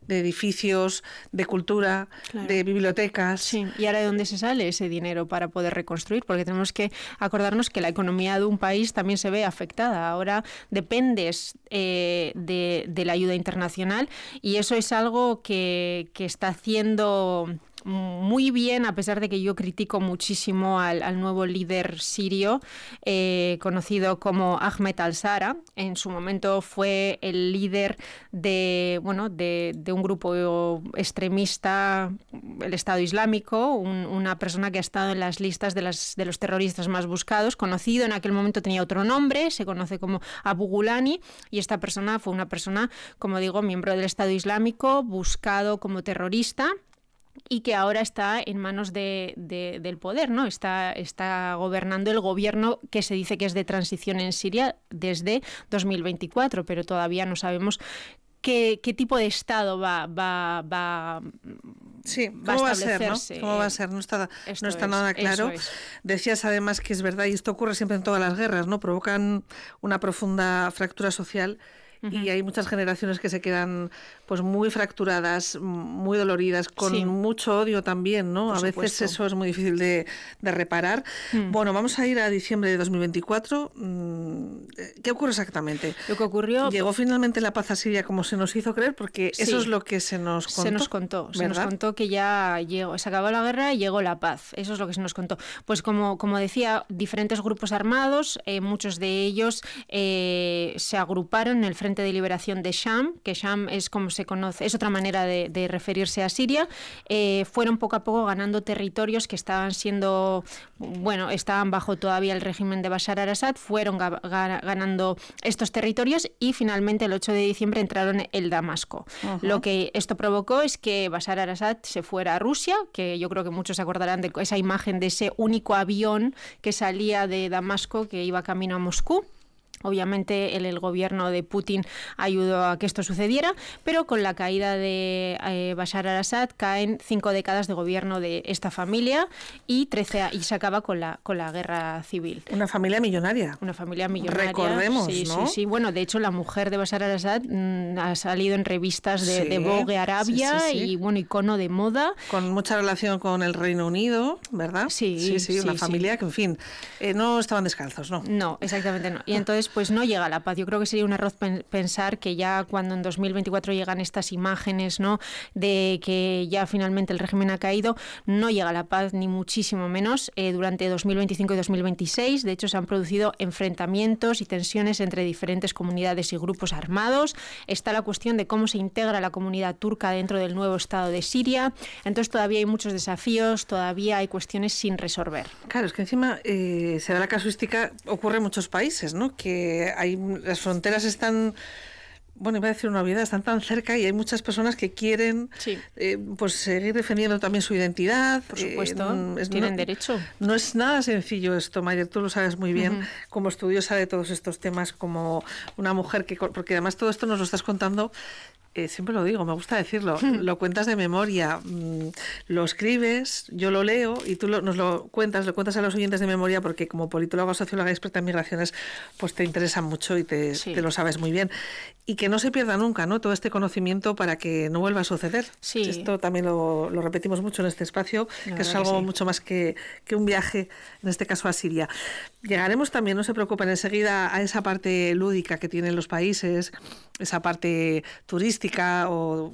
de edificios, de cultura, claro, de bibliotecas. Sí, y ahora ¿de dónde se sale ese dinero para poder reconstruir? Porque tenemos que acordarnos que la economía de un país también se ve afectada. Ahora dependes de la ayuda internacional y eso es algo que está haciendo muy bien, a pesar de que yo critico muchísimo al nuevo líder sirio, conocido como Ahmed al-Shara. En su momento fue el líder de un grupo extremista, el Estado Islámico, una persona que ha estado en las listas de los terroristas más buscados, conocido en aquel momento, tenía otro nombre, se conoce como Abu Ghulani, y esta persona fue una persona, como digo, miembro del Estado Islámico, buscado como terrorista, y que ahora está en manos del poder, ¿no? Está gobernando el gobierno que se dice que es de transición en Siria desde 2024, pero todavía no sabemos qué tipo de Estado va a establecerse. ¿Cómo va a ser? No está nada claro. Decías además que es verdad, y esto ocurre siempre en todas las guerras, ¿no? Provocan una profunda fractura social. Y hay muchas generaciones que se quedan pues muy fracturadas, muy doloridas, con mucho odio también, ¿no? A veces eso es muy difícil de reparar. Bueno, vamos a ir a diciembre de 2024. ¿Qué ocurre exactamente? Lo que ocurrió... ¿Llegó finalmente la paz a Siria como se nos hizo creer? Porque eso es lo que se nos contó. Se nos contó que ya se acabó la guerra y llegó la paz. Eso es lo que se nos contó. Pues como decía, diferentes grupos armados, muchos de ellos se agruparon en el Frente de Liberación de Sham, que Sham es como se conoce, es otra manera de referirse a Siria. Fueron poco a poco ganando territorios que estaban bajo todavía el régimen de Bashar al-Assad, fueron ganando estos territorios y finalmente el 8 de diciembre entraron en Damasco. Lo que esto provocó es que Bashar al-Assad se fuera a Rusia, que yo creo que muchos se acordarán de esa imagen de ese único avión que salía de Damasco que iba camino a Moscú. Obviamente el gobierno de Putin ayudó a que esto sucediera, pero con la caída de Bashar al-Assad caen 5 décadas de gobierno de esta familia y se acaba con la guerra civil. Una familia millonaria. Una familia millonaria. Recordemos, ¿no? Sí. Bueno, de hecho, la mujer de Bashar al-Assad ha salido en revistas de Vogue Arabia y, bueno, icono de moda. Con mucha relación con el Reino Unido, ¿verdad? Sí, una familia que, en fin, no estaban descalzos, ¿no? No, exactamente no. Y entonces, pues no llega la paz. Yo creo que sería un error pensar que ya cuando en 2024 llegan estas imágenes, ¿no?, de que ya finalmente el régimen ha caído, no llega la paz, ni muchísimo menos. Durante 2025 y 2026, de hecho, se han producido enfrentamientos y tensiones entre diferentes comunidades y grupos armados. Está la cuestión de cómo se integra la comunidad turca dentro del nuevo Estado de Siria. Entonces todavía hay muchos desafíos, todavía hay cuestiones sin resolver. Claro, es que encima se da la casuística, ocurre en muchos países, ¿no?, que las fronteras están, bueno, iba a decir una obviedad, están tan cerca y hay muchas personas que quieren pues seguir defendiendo también su identidad. Por supuesto, tienen derecho. No es nada sencillo esto, Mayer, tú lo sabes muy bien, como estudiosa de todos estos temas, como una mujer porque además todo esto nos lo estás contando. Siempre lo digo, me gusta decirlo, lo cuentas de memoria, lo escribes, yo lo leo y tú nos lo cuentas a los oyentes de memoria porque como politóloga, socióloga experta en migraciones, pues te interesa mucho y te lo sabes muy bien. Y que no se pierda nunca, ¿no?, todo este conocimiento para que no vuelva a suceder. Sí. Esto también lo repetimos mucho en este espacio, que es algo mucho más que un viaje, en este caso a Siria. Llegaremos también, no se preocupen, enseguida a esa parte lúdica que tienen los países, esa parte turística o